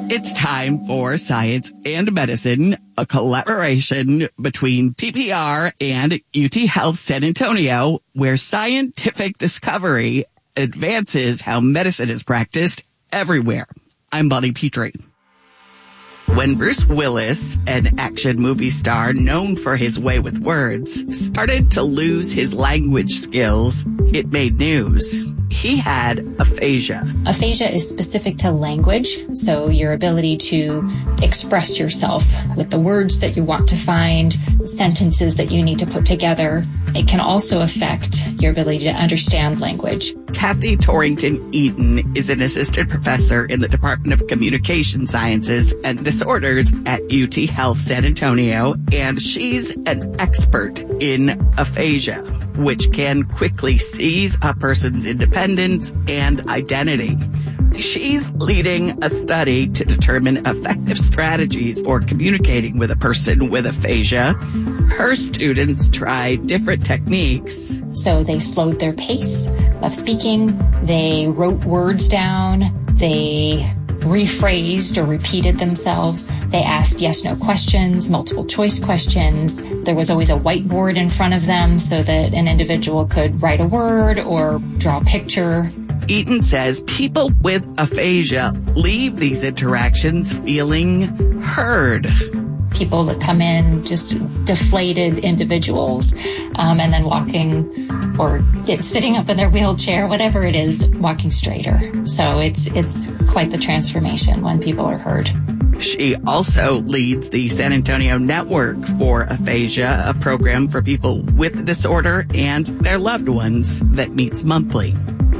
It's time for Science and Medicine, a collaboration between TPR and UT Health San Antonio, where scientific discovery advances how medicine is practiced everywhere. I'm Bonnie Petrie. When Bruce Willis, an action movie star known for his way with words, started to lose his language skills, it made news. He had aphasia. Aphasia is specific to language, so your ability to express yourself with the words that you want to find, sentences that you need to put together. It can also affect your ability to understand language. Kathy Torrington Eaton is an assistant professor in the Department of Communication Sciences and Disorders at UT Health San Antonio, and she's an expert in aphasia, which can quickly seize a person's independence and identity. She's leading a study to determine effective strategies for communicating with a person with aphasia. Her students tried different techniques. So they slowed their pace of speaking, they wrote words down, they rephrased or repeated themselves. They asked yes-no questions, multiple choice questions. There was always a whiteboard in front of them so that an individual could write a word or draw a picture. Eaton says people with aphasia leave these interactions feeling heard. People that come in just deflated individuals, and then walking or sitting up in their wheelchair, whatever it is, walking straighter. So it's quite the transformation when people are heard. She also leads the San Antonio Network for Aphasia, a program for people with the disorder and their loved ones that meets monthly.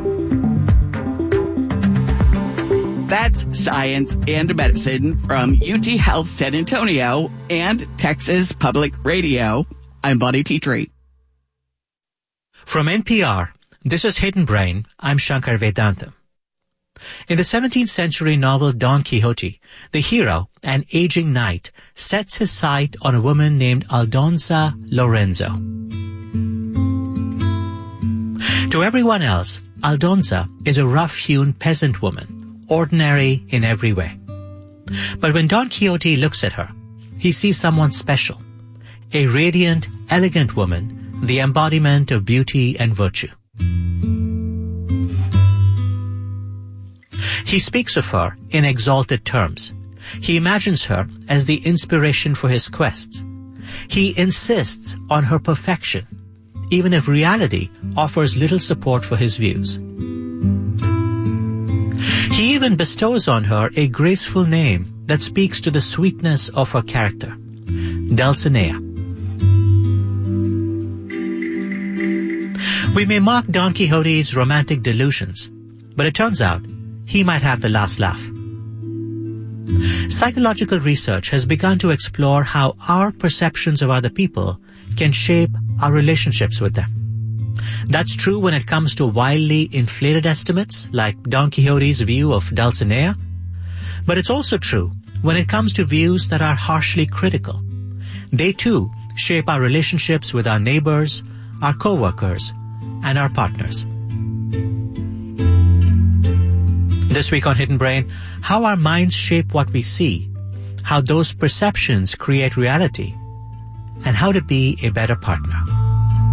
That's Science and Medicine from UT Health San Antonio and Texas Public Radio. I'm Bonnie Petrie. From NPR, this is Hidden Brain. I'm Shankar Vedantam. In the 17th century novel Don Quixote, the hero, an aging knight, sets his sight on a woman named Aldonza Lorenzo. To everyone else, Aldonza is a rough-hewn peasant woman, ordinary in every way. But when Don Quixote looks at her, he sees someone special, a radiant, elegant woman, the embodiment of beauty and virtue. He speaks of her in exalted terms. He imagines her as the inspiration for his quests. He insists on her perfection, even if reality offers little support for his views. He even bestows on her a graceful name that speaks to the sweetness of her character, Dulcinea. We may mock Don Quixote's romantic delusions, but it turns out he might have the last laugh. Psychological research has begun to explore how our perceptions of other people can shape our relationships with them. That's true when it comes to wildly inflated estimates, like Don Quixote's view of Dulcinea, but it's also true when it comes to views that are harshly critical. They too shape our relationships with our neighbors, our co-workers, and our partners. This week on Hidden Brain, how our minds shape what we see, how those perceptions create reality, and how to be a better partner.